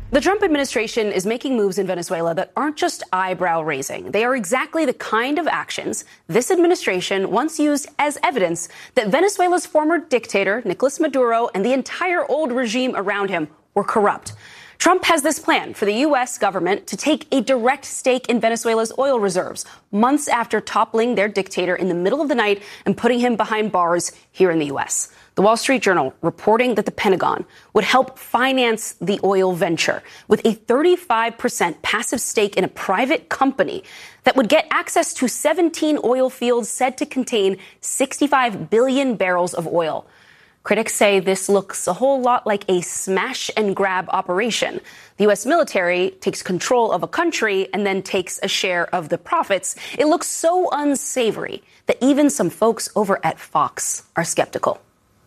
The Trump administration is making moves in Venezuela that aren't just eyebrow-raising. They are exactly the kind of actions this administration once used as evidence that Venezuela's former dictator, Nicolas Maduro, and the entire old regime around him were corrupt. Trump has this plan for the U.S. government to take a direct stake in Venezuela's oil reserves months after toppling their dictator in the middle of the night and putting him behind bars here in the U.S. The Wall Street Journal reporting that the Pentagon would help finance the oil venture with a 35% passive stake in a private company that would get access to 17 oil fields said to contain 65 billion barrels of oil. Critics say this looks a whole lot like a smash and grab operation. The U.S. military takes control of a country and then takes a share of the profits. It looks so unsavory that even some folks over at Fox are skeptical.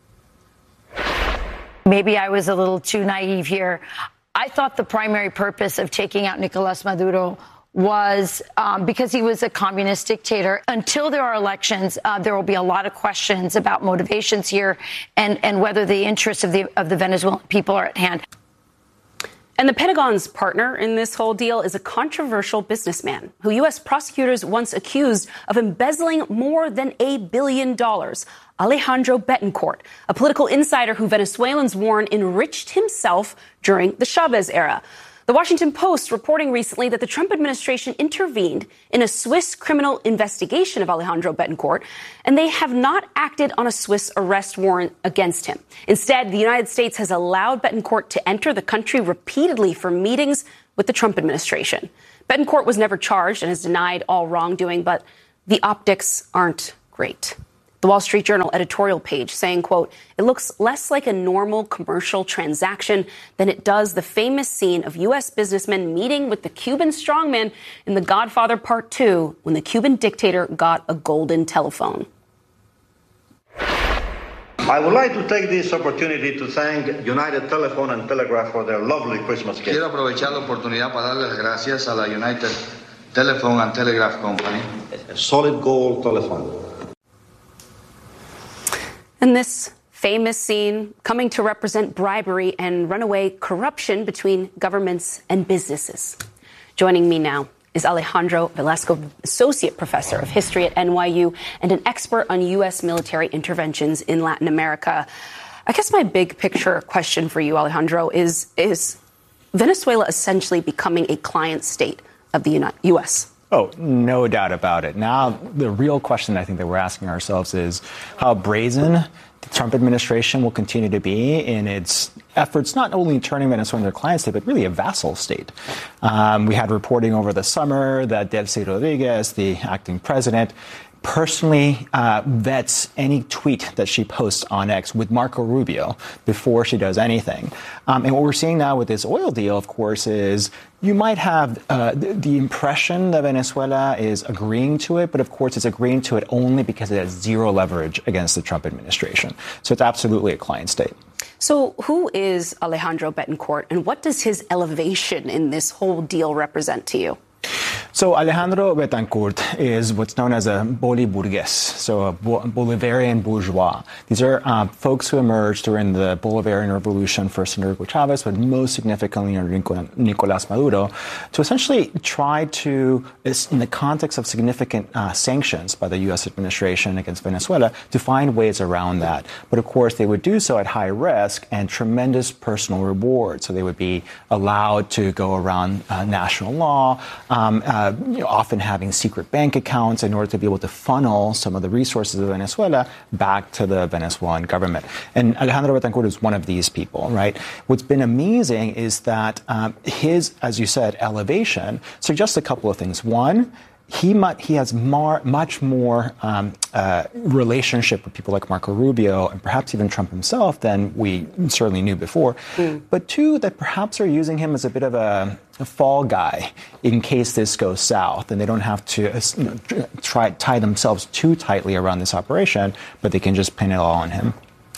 Maybe I was a little too naive here. I thought the primary purpose of taking out Nicolas Maduro was because he was a communist dictator. Until there are elections, there will be a lot of questions about motivations here and whether the interests of the Venezuelan people are at hand. And the Pentagon's partner in this whole deal is a controversial businessman who U.S. prosecutors once accused of embezzling more than $1 billion. Alejandro Betancourt, a political insider who Venezuelans warn enriched himself during the Chavez era. The Washington Post reporting recently that the Trump administration intervened in a Swiss criminal investigation of Alejandro Betancourt, and they have not acted on a Swiss arrest warrant against him. Instead, the United States has allowed Betancourt to enter the country repeatedly for meetings with the Trump administration. Betancourt was never charged and has denied all wrongdoing, but the optics aren't great. The Wall Street Journal editorial page saying, quote, "It looks less like a normal commercial transaction than it does the famous scene of U.S. businessmen meeting with the Cuban strongman in The Godfather Part 2 when the Cuban dictator got a golden telephone." I would like to take this opportunity to thank United Telephone and Telegraph for their lovely Christmas gift. Quiero aprovechar la oportunidad para darles gracias a la United Telephone and Telegraph Company. A solid gold telephone. And this famous scene coming to represent bribery and runaway corruption between governments and businesses. Joining me now is Alejandro Velasco, Associate Professor of History at NYU and an expert on U.S. military interventions in Latin America. I guess my big picture question for you, Alejandro, is Venezuela essentially becoming a client state of the U.S.? Oh, no doubt about it. Now, the real question I think that we're asking ourselves is how brazen the Trump administration will continue to be in its efforts, not only turning Venezuela into a client state, but really a vassal state. We had reporting over the summer that Delcy Rodriguez, the acting president, personally vets any tweet that she posts on X with Marco Rubio before she does anything. And what we're seeing now with this oil deal, of course, is you might have the impression that Venezuela is agreeing to it, but of course it's agreeing to it only because it has zero leverage against the Trump administration. So it's absolutely a client state. So who is Alejandro Betancourt, and what does his elevation in this whole deal represent to you? So Alejandro Betancourt is what's known as a Boliburgues, so a Bolivarian bourgeois. These are folks who emerged during the Bolivarian Revolution, first under Hugo Chavez, but most significantly under Nicolas Maduro, to essentially try to, in the context of significant sanctions by the U.S. administration against Venezuela, to find ways around that. But of course, they would do so at high risk and tremendous personal reward. So they would be allowed to go around national law, often having secret bank accounts in order to be able to funnel some of the resources of Venezuela back to the Venezuelan government. And Alejandro Betancourt is one of these people, right? What's been amazing is that his, as you said, elevation suggests a couple of things. One, he has much more relationship with people like Marco Rubio and perhaps even Trump himself than we certainly knew before. But two, that perhaps are using him as a bit of a fall guy in case this goes south, and they don't have to tie themselves too tightly around this operation, but they can just pin it all on him.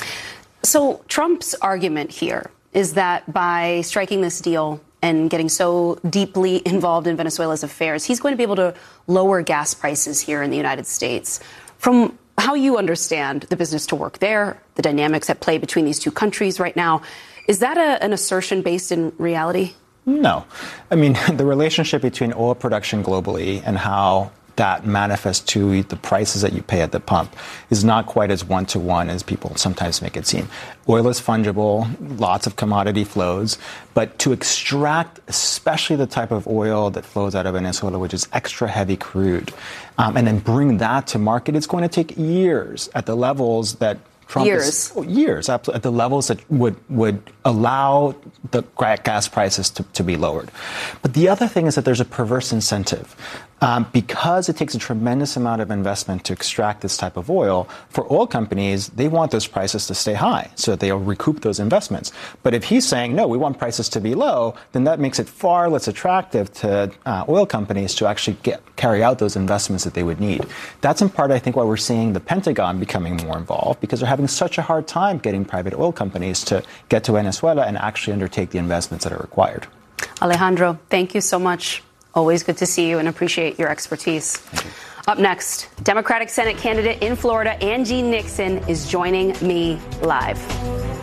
So Trump's argument here is that by striking this deal and getting so deeply involved in Venezuela's affairs, he's going to be able to lower gas prices here in the United States. From how you understand the business to work there, the dynamics at play between these two countries right now, is that an assertion based in reality? No. I mean, the relationship between oil production globally and how that manifests to the prices that you pay at the pump is not quite as one-to-one as people sometimes make it seem. Oil is fungible, lots of commodity flows, but to extract especially the type of oil that flows out of Venezuela, which is extra heavy crude, and then bring that to market, it's going to take years at the levels that Trump years, absolutely, at the levels that would allow the gas prices to be lowered. But the other thing is that there's a perverse incentive. Because it takes a tremendous amount of investment to extract this type of oil, for oil companies, they want those prices to stay high so that they'll recoup those investments. But if he's saying, no, we want prices to be low, then that makes it far less attractive to oil companies to actually carry out those investments that they would need. That's in part, I think, why we're seeing the Pentagon becoming more involved, because they're having such a hard time getting private oil companies to get to Venezuela and actually undertake the investments that are required. Alejandro, thank you so much. Always good to see you and appreciate your expertise. Up next, Democratic Senate candidate in Florida, Angie Nixon, is joining me live.